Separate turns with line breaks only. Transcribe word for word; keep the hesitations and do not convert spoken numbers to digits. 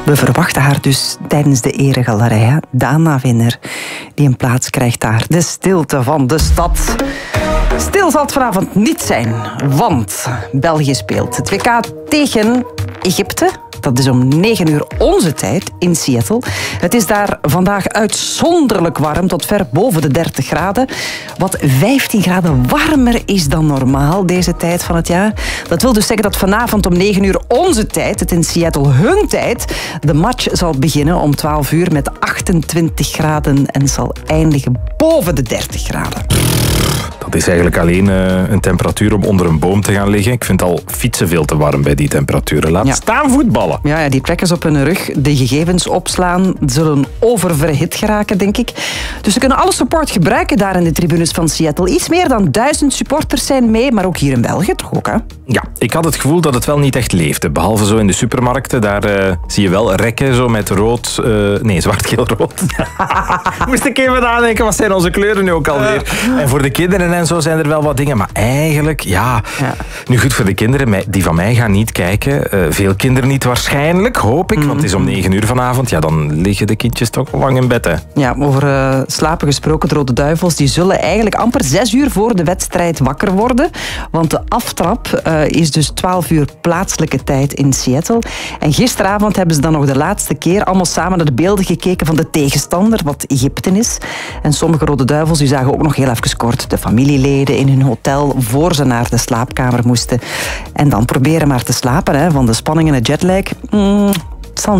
We verwachten haar dus tijdens de eregalerij. Hè? Dana Winner, die een plaats krijgt daar. De stilte van de stad. Stil zal het vanavond niet zijn, want België speelt het W K tegen Egypte. Dat is om negen uur onze tijd in Seattle. Het is daar vandaag uitzonderlijk warm, tot ver boven de dertig graden. Wat vijftien graden warmer is dan normaal deze tijd van het jaar. Dat wil dus zeggen dat vanavond om negen uur onze tijd, het in Seattle hun tijd, de match zal beginnen om twaalf uur met achtentwintig graden en zal eindigen boven de dertig graden.
Dat is eigenlijk alleen uh, een temperatuur om onder een boom te gaan liggen. Ik vind al fietsen veel te warm bij die temperaturen. Laat
ja.
staan voetballen.
Ja, ja, die trekkers op hun rug, de gegevens opslaan, zullen oververhit geraken, denk ik. Dus ze kunnen alle support gebruiken daar in de tribunes van Seattle. Iets meer dan duizend supporters zijn mee, maar ook hier in België toch ook, hè?
Ja, ik had het gevoel dat het wel niet echt leefde. Behalve zo in de supermarkten, daar uh, zie je wel rekken zo met rood... Uh, nee, zwart-geel-rood. Moest ik even nadenken, wat zijn onze kleuren nu ook alweer? Uh. En voor de kinderen en zo zijn er wel wat dingen. Maar eigenlijk, ja... ja. Nu goed, voor de kinderen, die van mij gaan niet kijken. Uh, veel kinderen niet waarschijnlijk, hoop ik. Mm-hmm. Want het is om negen uur vanavond. Ja, dan liggen de kindjes toch al lang in bed, hè.
Ja, over uh, slapen gesproken, de Rode Duivels, die zullen eigenlijk amper zes uur voor de wedstrijd wakker worden. Want de aftrap uh, is dus twaalf uur plaatselijke tijd in Seattle. En gisteravond hebben ze dan nog de laatste keer allemaal samen naar de beelden gekeken van de tegenstander, wat Egypte is. En sommige Rode Duivels die zagen ook nog heel even kort de familieleden in hun hotel voor ze naar de slaapkamer moesten. En dan proberen maar te slapen, hè, van de spanning en de jetlag. Mm.